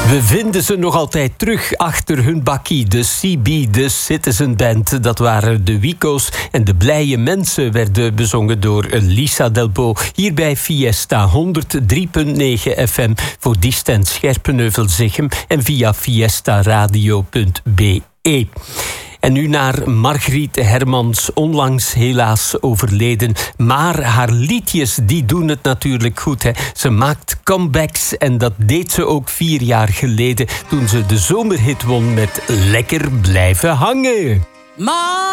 We vinden ze nog altijd terug achter hun bakkie. De CB, de Citizen Band. Dat waren de Wico's. En de blije mensen werden bezongen door Lisa Delbo. Hier bij Fiesta 103.9 FM voor Diest en Scherpenheuvel-Zichem. En via fiestaradio.be. En nu naar Margriet Hermans, onlangs helaas overleden. Maar haar liedjes, die doen het natuurlijk goed. Hè. Ze maakt comebacks en dat deed ze ook 4 jaar geleden... toen ze de zomerhit won met Lekker blijven hangen.